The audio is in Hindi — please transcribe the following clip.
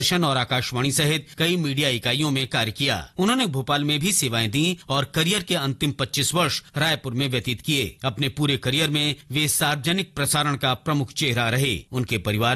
दूरदर्शन और आकाशवाणी सहित कई मीडिया इकाइयों में कार्य किया। उन्होंने भोपाल में भी सेवाएं दी और करियर के अंतिम 25 वर्ष रायपुर में व्यतीत किए। अपने पूरे करियर में वे सार्वजनिक प्रसारण का प्रमुख चेहरा रहे। उनके परिवार